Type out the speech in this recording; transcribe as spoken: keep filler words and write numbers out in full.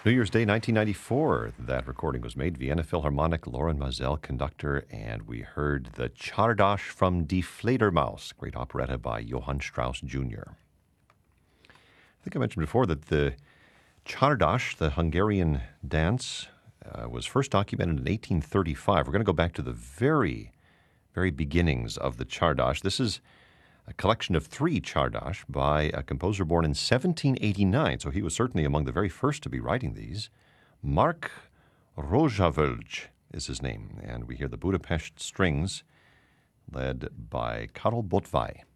New Year's Day, nineteen ninety-four, that recording was made. Vienna Philharmonic, Loren Maazel, conductor, and we heard the Czardas from Die Fledermaus, great operetta by Johann Strauss Junior I think I mentioned before that the Czardas, the Hungarian dance, uh, was first documented in eighteen thirty-five. We're going to go back to the very, very beginnings of the Czardas. This is a collection of three Czardas by a composer born in seventeen eighty-nine, so he was certainly among the very first to be writing these. Mark Rozsavölgy is his name, and we hear the Budapest Strings led by Karol Botway.